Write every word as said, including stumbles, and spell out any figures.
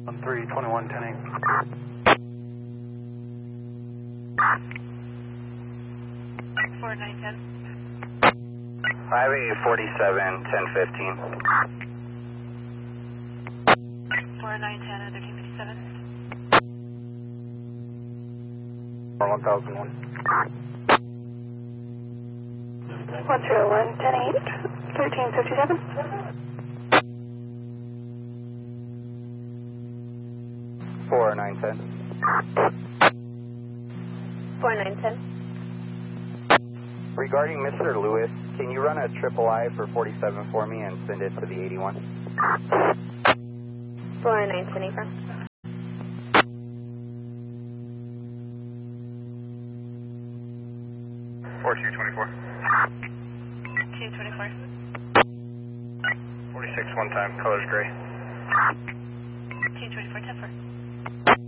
three twenty-one ten eight. four nine ten. Highway forty-seven ten fifteen. four nine ten at thirteen fifty-seven. one thousand one. one zero one ten eight, thirteen fifty-seven. four nine ten. four nine ten. Regarding Mister Lewis, can you run a triple I for forty-seven for me and send it to the eighty-one? four nine ten affirm. four two twenty-four. two twenty-four. forty-six one time, colors gray. two twenty-four ten four.